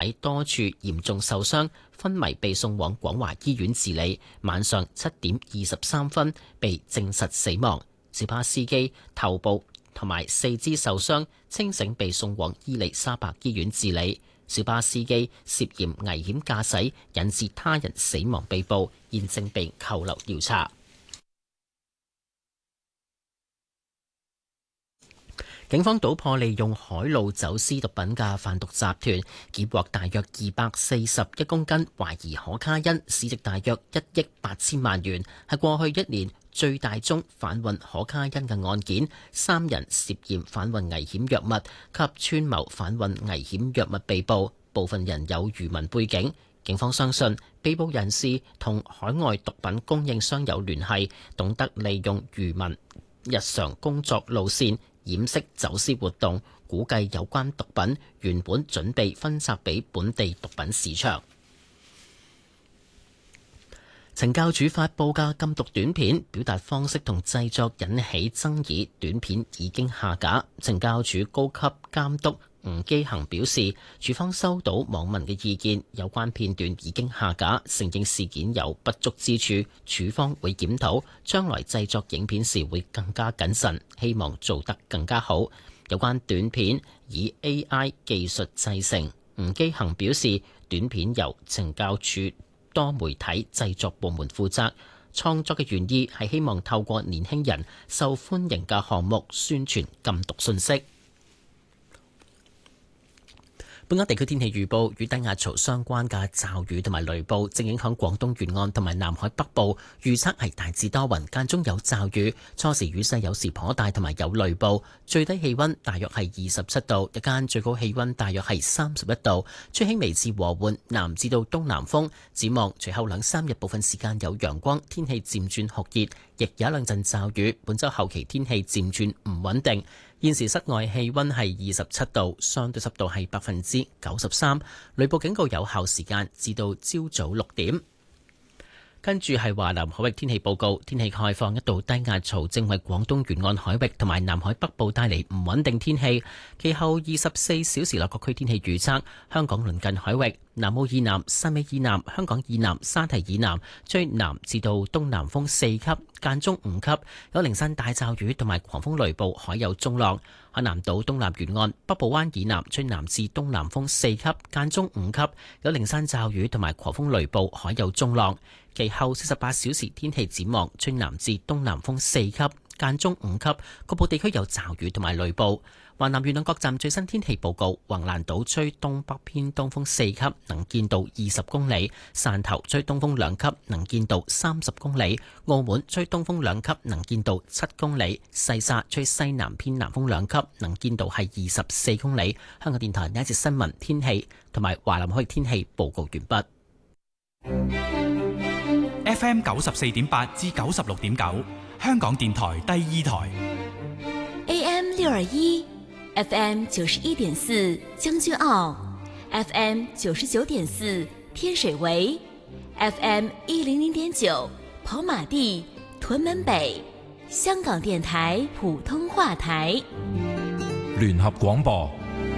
體多處嚴重受傷，昏迷被送往廣華醫院治理，晚上7:23被證實死亡。小巴司機頭部同埋四肢受傷，清醒被送往伊利沙伯醫院治理。小巴司機涉嫌危險駕駛，引致他人死亡被捕，現正被扣留調查。警方搗破利用海路走私毒品嘅販毒集團，檢獲大約241公斤懷疑可卡因，市值大約1億8千萬元，係過去一年最大宗販運可卡因嘅案件。3人涉嫌販運危險藥物及串謀販運危險藥物被捕，部分人有漁民背景。警方相信被捕人士同海外毒品供應商有聯繫，懂得利用漁民日常工作路線掩飾走私活動，估計有關毒品原本準備分拆俾本地毒品市場。懲教署發布嘅禁毒短片表達方式同製作引起爭議，短片已經下架。懲教署高級監督吳基恒表示，署方收到網民嘅意見，有關片段已經下架，承認事件有不足之處，署方會檢討，將來製作影片時會更加謹慎，希望做得更加好。有關短片以 AI 技術製成，吳基恒表示，短片由懲教署多媒體製作部門負責，創作嘅原意係希望透過年輕人受歡迎嘅項目宣傳禁毒信息。本港地區天氣預報，與低壓槽相關嘅驟雨同埋雷暴正影響廣東沿岸同埋南海北部，預測係大致多雲，間中有驟雨，初時雨勢有時頗大，同埋有雷暴。最低氣溫大約係27度，日間最高氣溫大約係31度，吹輕微至和緩南至到東南風。展望隨後2-3日部分時間有陽光，天氣漸轉酷熱，亦有一兩陣驟雨。本週後期天氣漸轉唔穩定。現時室外氣溫係27度，相對濕度係93%，雷暴警告有效時間至到朝早6點。跟住係華南海域天氣報告，天氣概況，一道低壓槽正為廣東沿岸海域同埋南海北部帶嚟唔穩定天氣。其後24小時內各區天氣預測：香港鄰近海域、南澳以南、汕尾以南、香港以南、沙堤以南吹南至到東南風4級，間中5級，有零散大驟雨同埋狂風雷暴，海有中浪。海南島東南沿岸、北部灣以南吹南至東南風4級，間中5級，有零散驟雨同埋狂風雷暴，海有中浪。其後48小時天氣展望，吹南至東南風4級，間中5級，局部地區有驟雨同埋雷暴。華南沿岸各站最新天氣報告：橫瀾島吹東北偏東風4級，能見度20公里；汕頭吹東風2級，能見度30公里；澳門吹東風2級，能見度7公里；西沙吹西南偏南風2級，能見度係24公里。香港電台呢一節新聞天氣同埋華南海域天氣報告完畢。 FM 94.8至96.9，香港電台第二台。 AM 621，FM 91.4，將軍澳 ，FM 99.4，天水圍 ，FM 100.9，跑馬地、屯門北，香港電台普通話台。 聯合廣播。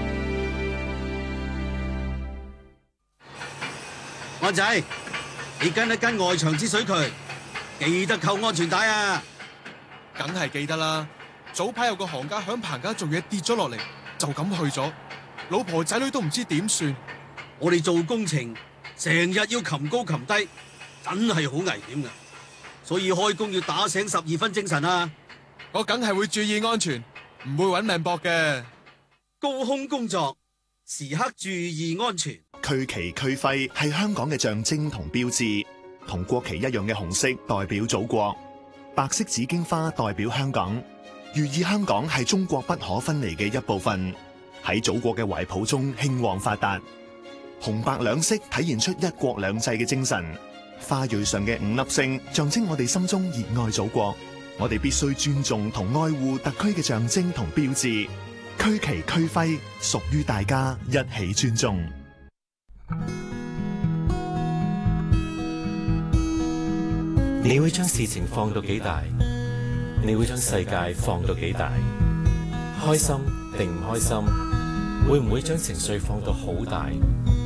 安仔，你跟一跟外牆之水渠，記得扣安全帶啊！ 梗係記得啦。早排有個行家響棚架做嘢跌咗落嚟，就咁去咗，老婆仔女都唔知點算。 我哋做工程成日要擒高擒低，真係好危險噶，所以開工要打醒12分精神啊！ 我梗係會注意安全，唔會揾命搏嘅。 高空工作時刻注意安全。 區旗區徽係香港嘅象徵同標誌，同國旗一樣嘅紅色代表祖國，白色紫荊花代表香港，寓意香港係中國不可分離嘅一部分，喺祖國嘅懷抱中興旺發達。紅白兩色體現出一國兩制嘅精神，花蕊上嘅5粒星象徵我哋心中熱愛祖國，我哋必須尊重同愛護特區嘅象徵同標誌，區旗區徽屬於大家，一起尊重。 你會將事情放到幾大？你會將世界放到幾大？開心定唔開心？會唔會將情緒放到好大？